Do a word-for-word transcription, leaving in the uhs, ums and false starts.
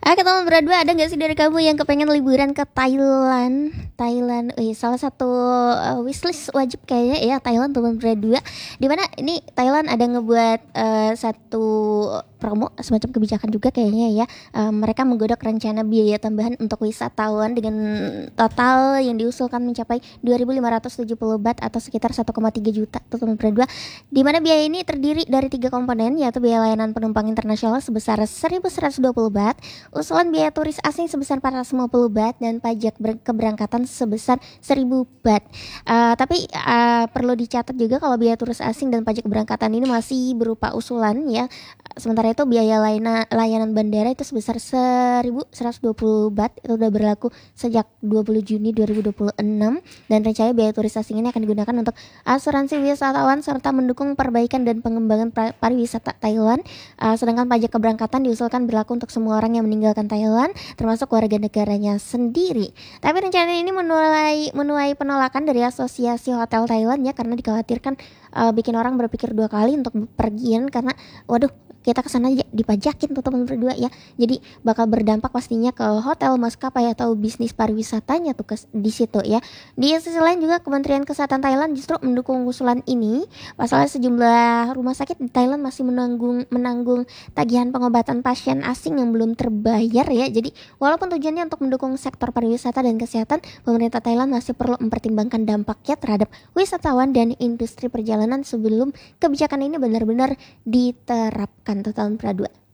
Oke teman berdua, ada gak sih dari kamu yang kepengen liburan ke Thailand? Thailand, wih, salah satu uh, wishlist wajib kayaknya ya Thailand teman berdua. Dimana ini Thailand ada ngebuat uh, satu promo semacam kebijakan juga kayaknya ya. Uh, mereka menggodok rencana biaya tambahan untuk wisatawan dengan total yang diusulkan mencapai dua ribu lima ratus tujuh puluh baht atau sekitar satu koma tiga juta tuh teman berdua. Dimana biaya ini terdiri dari tiga komponen, yaitu biaya layanan penumpang internasional sebesar seribu seratus dua puluh baht, usulan biaya turis asing sebesar empat ratus lima puluh baht, dan pajak ber- keberangkatan sebesar seribu baht. Uh, tapi uh, perlu dicatat juga kalau biaya turis asing dan pajak keberangkatan ini masih berupa usulan ya. Sementara itu biaya layanan, layanan bandara itu sebesar seribu seratus dua puluh baht, itu udah berlaku sejak dua puluh Juni dua ribu dua puluh enam, dan rencana biaya turis asing ini akan digunakan untuk asuransi wisatawan serta mendukung perbaikan dan pengembangan pariwisata Thailand. Uh, sedangkan pajak keberangkatan diusulkan berlaku untuk semua orang yang meninggalkan Thailand, termasuk warga negaranya sendiri. Tapi rencana ini menuai menuai penolakan dari Asosiasi Hotel Thailand ya, karena dikhawatirkan uh, bikin orang berpikir dua kali untuk pergian, karena waduh, kita kesana aja dipajakin tuh teman berdua ya. Jadi bakal berdampak pastinya ke hotel, maskapai atau bisnis pariwisatanya tuh kes, di situ ya. Di sisi lain juga Kementerian Kesehatan Thailand justru mendukung usulan ini. Pasalnya sejumlah rumah sakit di Thailand masih menanggung menanggung tagihan pengobatan pasien asing yang belum terbayar ya. Jadi walaupun tujuannya untuk mendukung sektor pariwisata dan kesehatan, pemerintah Thailand masih perlu mempertimbangkan dampaknya terhadap wisatawan dan industri perjalanan sebelum kebijakan ini benar-benar diterapkan. Tahun pra dua.